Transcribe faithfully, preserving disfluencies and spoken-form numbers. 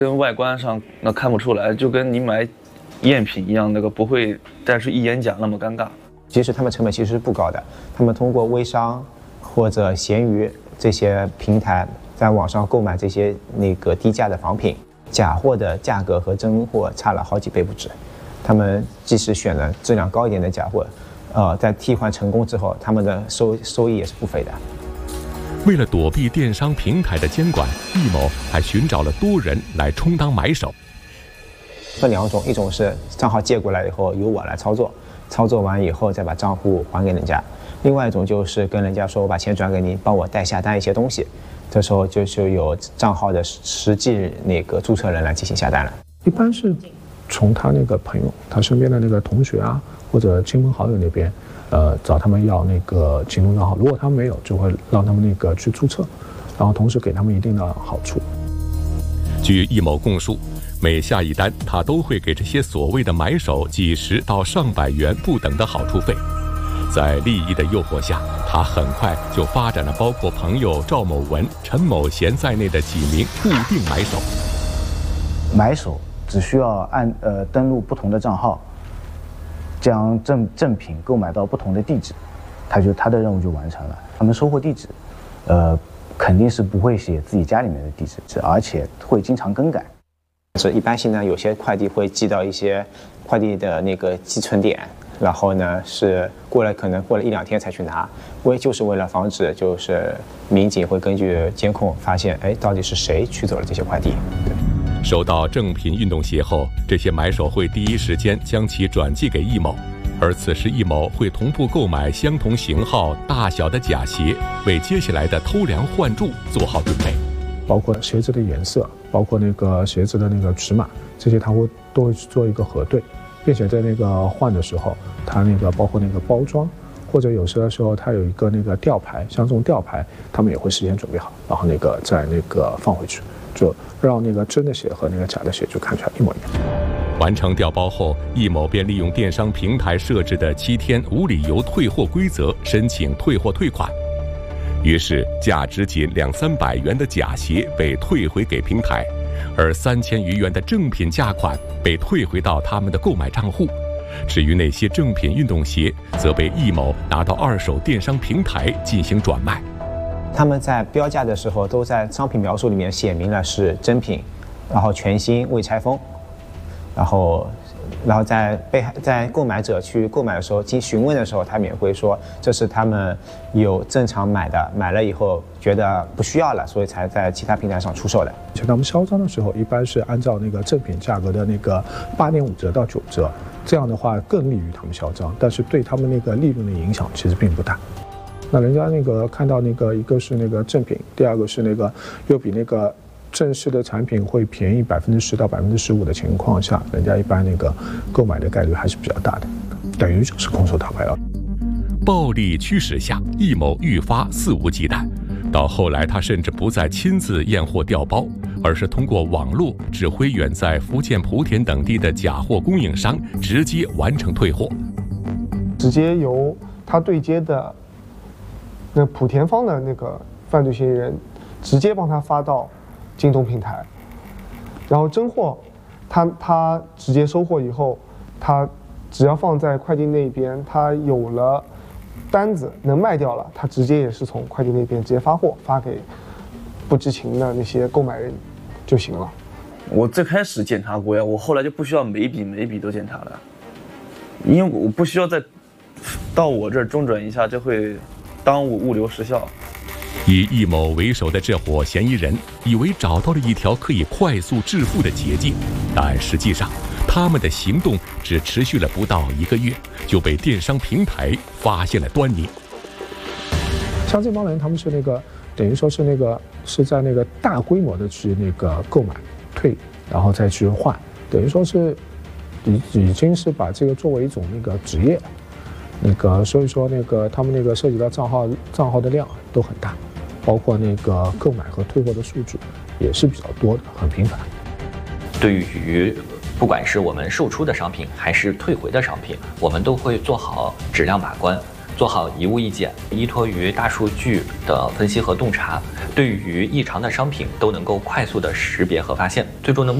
跟外观上那看不出来，就跟你买赝品一样，那个不会带出一眼假那么尴尬。 其实他们成本其实是不高的，他们通过微商或者闲鱼这些平台在网上购买这些那个低价的仿品，假货的价格和真货差了好几倍不止。他们即使选了质量高一点的假货，呃，在替换成功之后，他们的收收益也是不菲的。 为了躲避电商平台的监管，易某还寻找了多人来充当买手。 分两种，一种是账号借过来以后由我来操作，操作完以后再把账户还给人家；另外一种就是跟人家说我把钱转给你，帮我代下单一些东西，这时候就是有账号的实际那个注册人来进行下单了。 一般是从他那个朋友、他身边的那个同学啊，或者亲朋好友那边。呃，找他们要那个京东账号，如果他们没有，就会让他们那个去注册，然后同时给他们一定的好处。 据易某供述，每下一单，他都会给这些所谓的买手几十到上百元不等的好处费。在利益的诱惑下，他很快就发展了包括朋友赵某文、陈某贤在内的几名固定买手。 买手只需要按呃登录不同的账号。将正正品购买到不同的地址，他就他的任务就完成了。他们收货地址，呃，肯定是不会写自己家里面的地址，而且会经常更改。 是一般性呢，有些快递会寄到一些快递的那个寄存点，然后呢是过了可能过了一两天才去拿，为就是为了防止就是民警会根据监控发现，哎，到底是谁取走了这些快递？对。 收到正品运动鞋后，这些买手会第一时间将其转寄给易某，而此时易某会同步购买相同型号、大小的假鞋，为接下来的偷梁换柱做好准备。 包括鞋子的颜色，包括那个鞋子的那个尺码，这些他会都会去做一个核对，并且在那个换的时候，他那个包括那个包装，或者有时的时候他有一个那个吊牌，像这种吊牌，他们也会事先准备好，然后那个再那个放回去。就让那个真的鞋和那个假的鞋就看起来一模一样。 完成调包后，易某便利用电商平台设置的七天无理由退货规则申请退货退款。于是，价值仅两三百元的假鞋被退回给平台，而三千余元的正品价款被退回到他们的购买账户。至于那些正品运动鞋，则被易某拿到二手电商平台进行转卖。 他们在标价的时候都在商品描述里面写明了是真品，然后全新未拆封，然后，然后在被在购买者去购买的时候，经询问的时候，他们也会说这是他们有正常买的，买了以后觉得不需要了，所以才在其他平台上出售的。 像他们销赃的时候，一般是按照那个正品价格的那个八点五折到九折，这样的话更利于他们销赃，但是对他们那个利润的影响其实并不大。那人家那个看到那个一个是那个正品，第二个是那个又比那个正式的产品会便宜百分之十到百分之十五的情况下，人家一般那个购买的概率还是比较大的，等于就是空手套白狼。 暴力驱使下，易某愈发肆无忌惮，到后来他甚至不再亲自验货调包，而是通过网络指挥远在福建莆田等地的假货供应商直接完成退货， 直接由他对接的那莆田方的那个犯罪嫌疑人直接帮他发到京东平台，然后真货他他直接收货以后，他只要放在快递那边，他有了单子能卖掉了，他直接也是从快递那边直接发货发给不知情的那些购买人就行了。 我最开始检查过呀，我后来就不需要每笔每笔都检查了，因为我不需要再到我这儿中转一下，就会耽误物流时效。 以易某为首的这伙嫌疑人以为找到了一条可以快速致富的捷径，但实际上他们的行动只持续了不到一个月，就被电商平台发现了端倪。 像这帮人，他们是那个等于说是那个是在那个大规模的去那个购买退，然后再去换，等于说是已已经是把这个作为一种那个职业了。那个所以说那个他们那个涉及到账号账号的量都很大，包括那个购买和退货的数据也是比较多的，很频繁。 对于不管是我们售出的商品还是退回的商品，我们都会做好质量把关， 做好一物一检，依托于大数据的分析和洞察，对于异常的商品都能够快速的识别和发现，最终的目